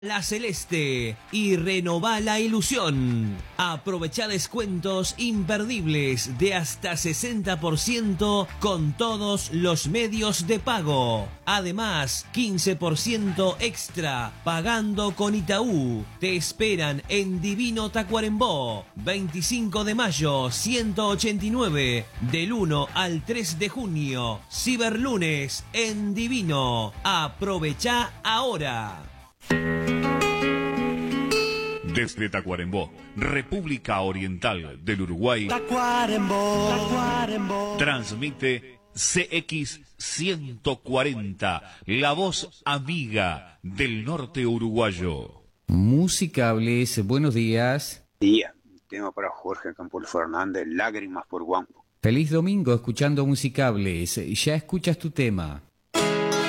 La Celeste y renová la ilusión. Aprovecha descuentos imperdibles de hasta 60% con todos los medios de pago. Además, 15% extra pagando con Itaú. Te esperan en Divino Tacuarembó, 25 de mayo 189, del 1 al 3 de junio. Ciberlunes en Divino. Aprovecha ahora. Desde Tacuarembó, República Oriental del Uruguay, Tacuarembó. transmite CX 140, la voz amiga del norte uruguayo. Musicables, buenos días. Día, tema para Jorge Campos Fernández, Lágrimas por Guampo. Feliz domingo escuchando Musicables. Ya escuchas tu tema.